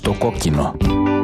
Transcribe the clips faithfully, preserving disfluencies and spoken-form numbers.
στο κόκκινο.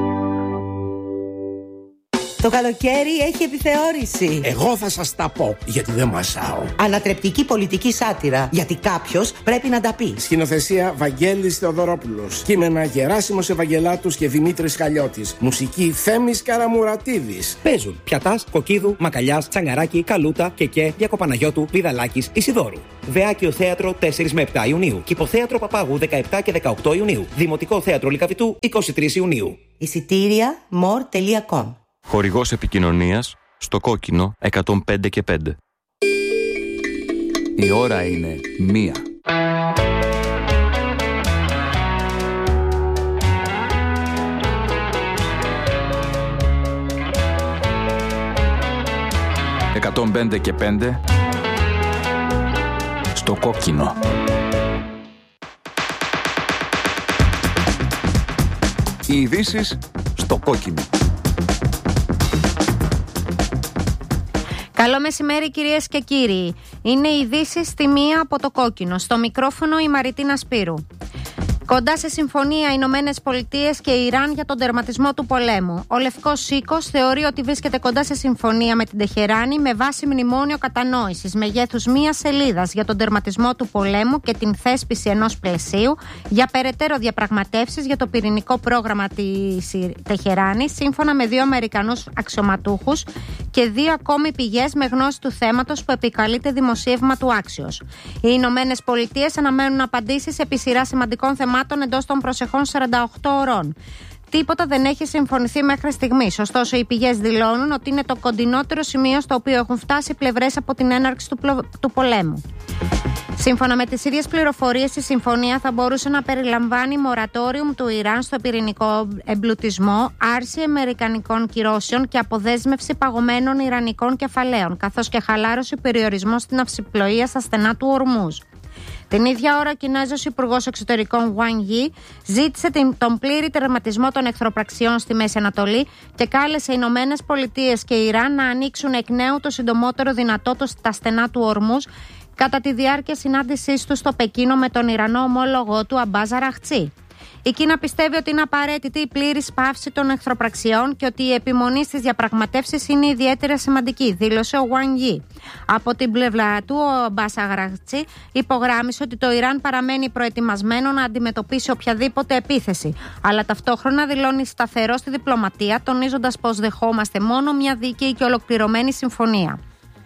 Το καλοκαίρι έχει επιθεώρηση. Εγώ θα σας τα πω, γιατί δεν μασάω. Ανατρεπτική πολιτική σάτυρα, γιατί κάποιος πρέπει να τα πει. Σκηνοθεσία Βαγγέλης Θεοδωρόπουλος. Κείμενα Γεράσιμος Ευαγγελάτους και Δημήτρης Χαλιώτης. Μουσική Θέμης Καραμουρατίδης. Παίζουν Πιατάς, Κοκκίδου, Μακαλιάς, Τσαγκαράκη, Καλούτα, Κεκέ, Διακοπαναγιώτου, Βιδαλάκης, Ισιδώρου. Βεάκιο Θέατρο τέσσερα με επτά Ιουνίου. Κηποθέατρο Παπάγου δεκαεπτά και δεκαοκτώ Ιουνίου. Δημοτικό Θέατρο Λυκαβητού είκοσι τρεις Ιουνίου. Εισιτήρια μορ τελεία κομ. Χορηγός επικοινωνίας στο κόκκινο εκατόν πέντε και πέντε. Η ώρα είναι μία. εκατόν πέντε και πέντε στο κόκκινο. Οι ειδήσεις στο κόκκινο. Καλό μεσημέρι κυρίες και κύριοι. Είναι οι ειδήσεις στη μία από το κόκκινο. Στο μικρόφωνο η Μαριτίνα Σπύρου. Κοντά σε συμφωνία Ηνωμένες Πολιτείες και Ιράν για τον τερματισμό του πολέμου. Ο Λευκός Οίκος θεωρεί ότι βρίσκεται κοντά σε συμφωνία με την Τεχεράνη με βάση μνημόνιο κατανόησης μεγέθους μίας σελίδας για τον τερματισμό του πολέμου και την θέσπιση ενός πλαισίου για περαιτέρω διαπραγματεύσεις για το πυρηνικό πρόγραμμα της Τεχεράνης, σύμφωνα με δύο Αμερικανούς αξιωματούχους και δύο ακόμη πηγές με γνώση του θέματος που επικαλείται δημοσίευμα του Axios. Οι Ηνωμένες Πολιτείες αναμένουν απαντήσεις επί σειρά σημαντικών θεμάτων εντός των προσεχών σαράντα οκτώ ωρών. Τίποτα δεν έχει συμφωνηθεί μέχρι στιγμής. Ωστόσο, οι πηγές δηλώνουν ότι είναι το κοντινότερο σημείο στο οποίο έχουν φτάσει οι πλευρές από την έναρξη του, πλο... του πολέμου. Σύμφωνα με τις ίδιες πληροφορίες, η συμφωνία θα μπορούσε να περιλαμβάνει μορατόριουμ του Ιράν στο πυρηνικό εμπλουτισμό, άρση αμερικανικών κυρώσεων και αποδέσμευση παγωμένων ιρανικών κεφαλαίων, καθώς και χαλάρωση περιορισμών στην αυσιπλοεία στα στενά του Ορμούζ. Την ίδια ώρα, ο Κινέζος Υπουργός Εξωτερικών Wang Yi ζήτησε τον πλήρη τερματισμό των εχθροπραξιών στη Μέση Ανατολή και κάλεσε οι Ηνωμένες Πολιτείες και Ιράν να ανοίξουν εκ νέου το συντομότερο δυνατό τα στενά του Ορμούζ κατά τη διάρκεια συνάντησής του στο Πεκίνο με τον Ιρανό ομόλογό του Αμπάζ Αραχτσί. Η Κίνα πιστεύει ότι είναι απαραίτητη η πλήρης πάυση των εχθροπραξιών και ότι η επιμονή στις διαπραγματεύσεις είναι ιδιαίτερα σημαντική, δήλωσε ο Wang Yi. Από την πλευρά του, ο Αμπάζ Αραχτσί υπογράμμισε ότι το Ιράν παραμένει προετοιμασμένο να αντιμετωπίσει οποιαδήποτε επίθεση, αλλά ταυτόχρονα δηλώνει σταθερό στη διπλωματία, τονίζοντας πως δεχόμαστε μόνο μια δίκαιη και ολοκληρωμένη συμφωνία.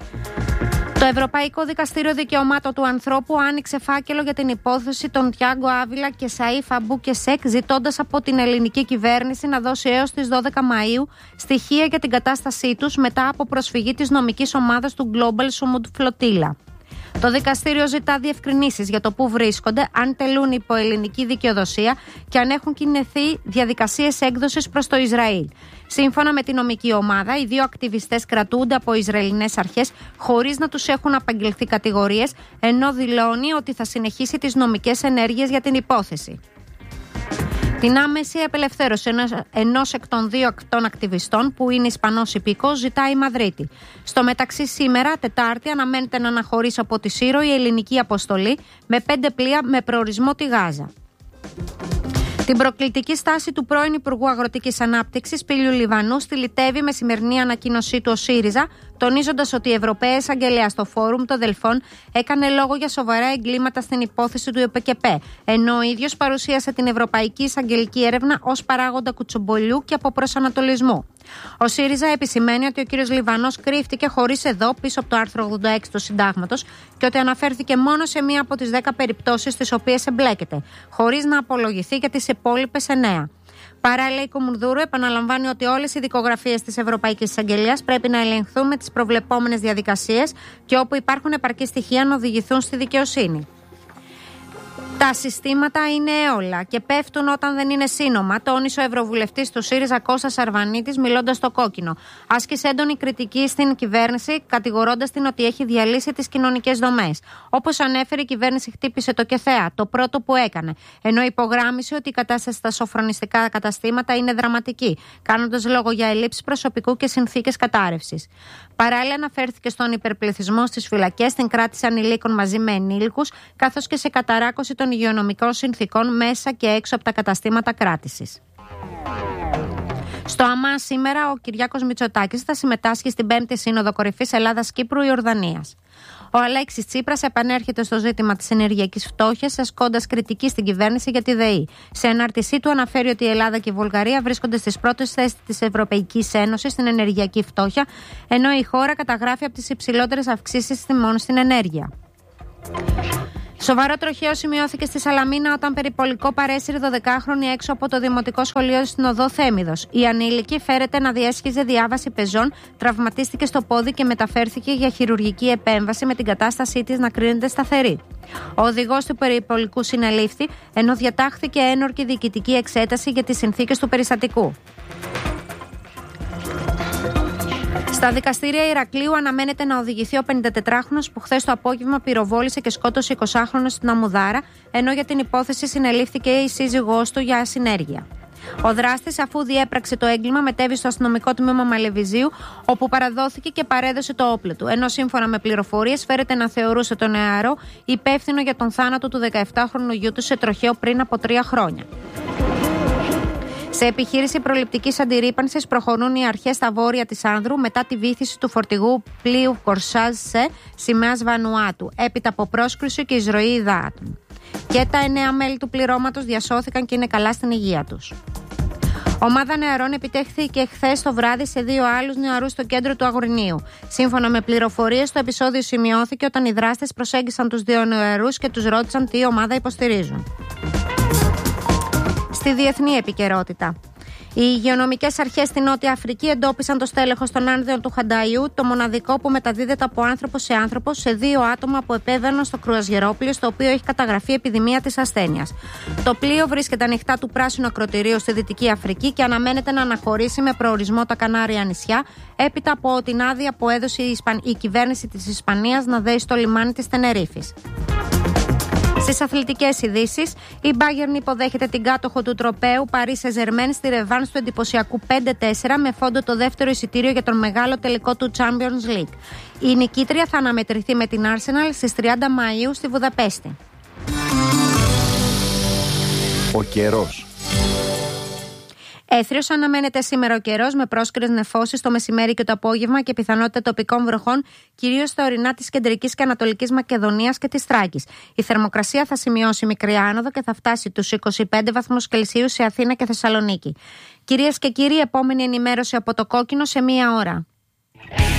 Το Ευρωπαϊκό Δικαστήριο Δικαιωμάτων του Ανθρώπου άνοιξε φάκελο για την υπόθεση των Τιάγκο Άβιλα και Σαΐφ Αμπού Κεσέκ, ζητώντας από την ελληνική κυβέρνηση να δώσει έως τις δώδεκα Μαΐου στοιχεία για την κατάστασή τους μετά από προσφυγή της νομικής ομάδας του Global Sumud Flotilla. Το δικαστήριο ζητά διευκρινήσεις για το πού βρίσκονται, αν τελούν υπό ελληνική δικαιοδοσία και αν έχουν κινηθεί διαδικασίες έκδοσης προς το Ισραήλ. Σύμφωνα με την νομική ομάδα, οι δύο ακτιβιστές κρατούνται από Ισραηλινές αρχές χωρίς να τους έχουν απαγγελθεί κατηγορίες, ενώ δηλώνει ότι θα συνεχίσει τις νομικές ενέργειες για την υπόθεση. Την άμεση απελευθέρωση ενός εκ των δύο των ακτιβιστών, που είναι Ισπανός υπηκός, ζητάει η Μαδρίτη. Στο μεταξύ, σήμερα, Τετάρτη, αναμένεται να αναχωρήσει από τη Σύρο η ελληνική αποστολή με πέντε πλοία με προορισμό τη Γάζα. Την προκλητική στάση του πρώην Υπουργού Αγροτικής Ανάπτυξης Πήλιου Λιβανού στυλιτεύει με σημερινή ανακοίνωσή του ο ΣΥΡΙΖΑ, τονίζοντας ότι η Ευρωπαία Εισαγγελέα στο Φόρουμ των Δελφών έκανε λόγο για σοβαρά εγκλήματα στην υπόθεση του ΕΠΚΕΠΕ, ενώ ο ίδιος παρουσίασε την Ευρωπαϊκή Εισαγγελική Έρευνα ως παράγοντα κουτσομπολιού και αποπροσανατολισμού. Ο ΣΥΡΙΖΑ επισημαίνει ότι ο κ. Λιβανός κρύφτηκε χωρίς εδώ πίσω από το άρθρο ογδόντα έξι του Συντάγματος και ότι αναφέρθηκε μόνο σε μία από τις δέκα περιπτώσεις στις οποίες εμπλέκεται, χωρίς να απολογηθεί για τις υπόλοιπες εννέα. Παράλληλα, η Κουμουνδούρου επαναλαμβάνει ότι όλες οι δικογραφίες της Ευρωπαϊκής Εισαγγελίας πρέπει να ελεγχθούν με τις προβλεπόμενες διαδικασίες και όπου υπάρχουν επαρκή στοιχεία να οδηγηθούν στη δικαιοσύνη. Τα συστήματα είναι έολα και πέφτουν όταν δεν είναι σύνομα, τόνισε ο Ευρωβουλευτής του ΣΥΡΙΖΑ Κώστας Αρβανίτης μιλώντας στο κόκκινο. Άσκησε έντονη κριτική στην κυβέρνηση, κατηγορώντας την ότι έχει διαλύσει τις κοινωνικές δομές. Όπως ανέφερε, η κυβέρνηση χτύπησε το ΚΕΘΕΑ, το πρώτο που έκανε, ενώ υπογράμμισε ότι η κατάσταση στα σοφρονιστικά καταστήματα είναι δραματική, κάνοντας λόγο για ελλείψεις προσωπικού και συνθήκες κατάρρευσης. Παράλληλα, αναφέρθηκε στον υπερπληθυσμό στις φυλακές, την κράτηση ανηλίκων μαζί με ενήλικους, καθώς και σε καταράκωση των υγειονομικών συνθήκων μέσα και έξω από τα καταστήματα κράτησης. Στο ΑΜΑ σήμερα ο Κυριάκος Μητσοτάκης θα συμμετάσχει στην πέμπτη Σύνοδο Κορυφής Ελλάδας-Κύπρου-Ιορδανίας. Ο Αλέξης Τσίπρας επανέρχεται στο ζήτημα της ενεργειακής φτώχειας, ασκώντας κριτική στην κυβέρνηση για τη ΔΕΗ. Σε ανάρτησή του αναφέρει ότι η Ελλάδα και η Βουλγαρία βρίσκονται στις πρώτες θέσεις της Ευρωπαϊκής Ένωσης στην ενεργειακή φτώχεια, ενώ η χώρα καταγράφει από τις υψηλότερες αυξήσεις τιμών στην ενέργεια. Σοβαρό τροχαίο σημειώθηκε στη Σαλαμίνα όταν περιπολικό παρέσυρε δωδεκάχρονη έξω από το Δημοτικό Σχολείο στην οδό Θέμιδος. Η ανήλικη φέρεται να διέσχιζε διάβαση πεζών, τραυματίστηκε στο πόδι και μεταφέρθηκε για χειρουργική επέμβαση με την κατάστασή της να κρίνεται σταθερή. Ο οδηγός του περιπολικού συνελήφθη, ενώ διατάχθηκε ένορκη διοικητική εξέταση για τις συνθήκες του περιστατικού. Στα δικαστήρια Ηρακλείου αναμένεται να οδηγηθεί ο πενηντατετράχρονος που χθες το απόγευμα πυροβόλησε και σκότωσε εικοσάχρονο στην Αμμουδάρα, ενώ για την υπόθεση συνελήφθηκε η σύζυγός του για ασυνέργεια. Ο δράστης, αφού διέπραξε το έγκλημα, μετέβη στο αστυνομικό τμήμα Μαλεβιζίου, όπου παραδόθηκε και παρέδωσε το όπλο του. Ενώ σύμφωνα με πληροφορίες, φέρεται να θεωρούσε τον νεαρό υπεύθυνο για τον θάνατο του δεκαεπτάχρονου γιού του σε τροχαίο πριν από τρία χρόνια. Σε επιχείρηση προληπτικής αντιρρήπανσης προχωρούν οι αρχές στα βόρεια της Άνδρου μετά τη βύθιση του φορτηγού πλοίου Κορσάζ-Σε σημαίας Βανουάτου, έπειτα από πρόσκρουση και εισρωή υδάτων. Και τα εννέα μέλη του πληρώματος διασώθηκαν και είναι καλά στην υγεία τους. Ομάδα νεαρών επιτέχθηκε χθες το βράδυ σε δύο άλλους νεαρούς στο κέντρο του Αγρινίου. Σύμφωνα με πληροφορίες, το επεισόδιο σημειώθηκε όταν οι δράστες προσέγγισαν τους δύο νεαρούς και τους ρώτησαν τι ομάδα υποστηρίζουν. Στη διεθνή επικαιρότητα. Οι υγειονομικές αρχές στην Νότια Αφρική εντόπισαν το στέλεχος των άνδρων του Χανταϊού, το μοναδικό που μεταδίδεται από άνθρωπο σε άνθρωπο, σε δύο άτομα που επέβαιναν στο κρουαζιερόπλοιο, στο οποίο έχει καταγραφεί επιδημία της ασθένειας. Το πλοίο βρίσκεται ανοιχτά του πράσινου ακροτηρίου στη Δυτική Αφρική και αναμένεται να αναχωρήσει με προορισμό τα Κανάρια νησιά, έπειτα από την άδεια που έδωσε η, Ισπαν... η κυβέρνηση της Ισπανίας να δέσει στο λιμάνι της Τενερίφης. Στις αθλητικές ειδήσεις, η Bayern υποδέχεται την κάτοχο του τροπαίου Paris Saint-Germain στη ρεβάνς του εντυπωσιακού πέντε τέσσερα με φόντο το δεύτερο εισιτήριο για τον μεγάλο τελικό του Champions League. Η νικήτρια θα αναμετρηθεί με την Arsenal στις τριάντα Μαΐου στη Βουδαπέστη. Ο καιρός. Έθριος αναμένεται σήμερα ο καιρός με πρόσκαιρες νεφώσεις το μεσημέρι και το απόγευμα και πιθανότητα τοπικών βροχών, κυρίως στα ορεινά της κεντρικής και ανατολικής Μακεδονίας και της Θράκης. Η θερμοκρασία θα σημειώσει μικρή άνοδο και θα φτάσει τους είκοσι πέντε βαθμούς Κελσίου σε Αθήνα και Θεσσαλονίκη. Κυρίες και κύριοι, επόμενη ενημέρωση από το Κόκκινο σε μία ώρα.